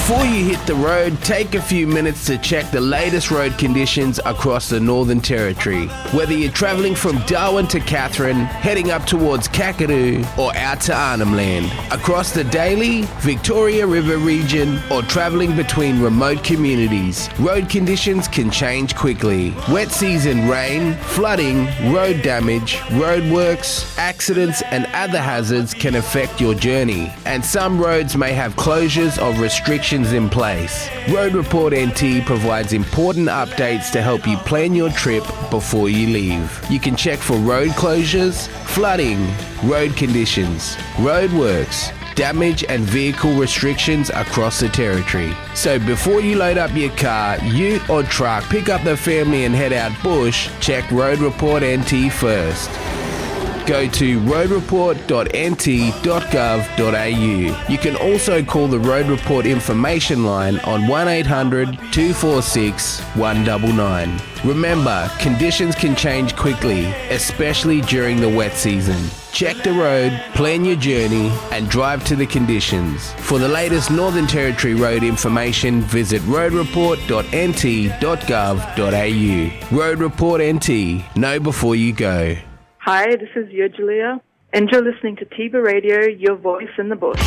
Before you hit the road, take a few minutes to check the latest road conditions across the Northern Territory. Whether you're travelling from Darwin to Katherine, heading up towards Kakadu, or out to Arnhem Land, across the Daly, Victoria River region, or travelling between remote communities, road conditions can change quickly. Wet season rain, flooding, road damage, roadworks, accidents, and other hazards can affect your journey, and some roads may have closures or restrictions in place. Road Report NT provides important updates to help you plan your trip before you leave. You can check for road closures, flooding, road conditions, roadworks, damage and vehicle restrictions across the territory. So before you load up your car, ute or truck, pick up the family and head out bush, check Road Report NT first. Go to roadreport.nt.gov.au. You can also call the Road Report information line on 1800 246 199. Remember, conditions can change quickly, especially during the wet season. Check the road, plan your journey, and drive to the conditions. For the latest Northern Territory road information, visit roadreport.nt.gov.au. Road Report NT. Know before you go. Hi, this is Julia, and you're listening to Tiba Radio, your voice in the bush.